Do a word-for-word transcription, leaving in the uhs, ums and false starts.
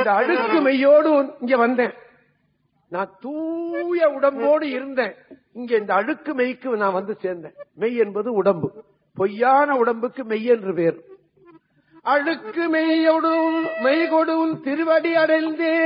இந்த அழுக்கு மெய்யோடு இங்க வந்தேன். நான் தூய உடம்போடு இருந்தேன். இங்க இந்த அழுக்கு மெய்க்கு நான் வந்து சேர்ந்தேன். மெய் என்பது உடம்பு. பொய்யான உடம்புக்கு மெய் என்று பேர். அழுக்கு மெய்யோடு மெய் கொடு திருவடி அடைந்தே